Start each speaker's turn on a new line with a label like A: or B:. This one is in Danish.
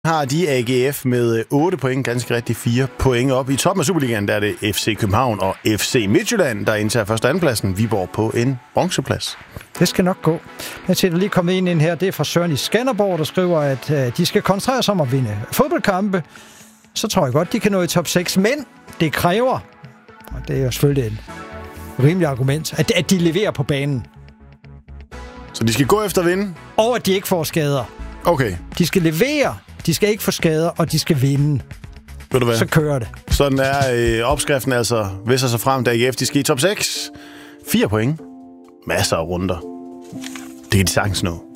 A: har de AGF med 8 point, ganske rigtigt 4 point op. I toppen af Superligaen, der er det FC København og FC Midtjylland, der indtager første og andenpladsen. Viborg på en bronzeplads.
B: Det skal nok gå. Jeg ser, der lige kommet ind her, det er fra Søren i Skanderborg, der skriver, at de skal koncentrere sig om at vinde fodboldkampe. Så tror jeg godt, de kan nå i top 6, men det kræver, og det er jo selvfølgelig et rimeligt argument, at de leverer på banen.
A: Så de skal gå efter at vinde?
B: Og at de ikke får skader.
A: Okay.
B: De skal levere, de skal ikke få skader, og de skal vinde.
A: Ved du hvad?
B: Så kører det.
A: Sådan er opskriften altså, hvis sig frem, da AGF de skal i top 6. 4 point. Masser af runder. Det kan de sagtens nå.